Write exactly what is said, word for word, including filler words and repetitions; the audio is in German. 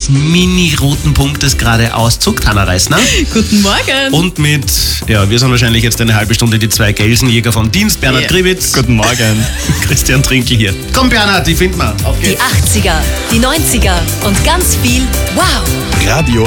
mini-roten Punktes gerade auszuckt, Hanna Reisner. Guten Morgen. Und mit, ja, wir sind wahrscheinlich jetzt eine halbe Stunde die zwei Gelsenjäger vom Dienst. Bernhard Ja. Gribitz. Guten Morgen. Christian Trinkel hier. Komm Bernhard, die finden wir. Auf geht's. Die achtziger, die neunziger und ganz viel Wow! Radio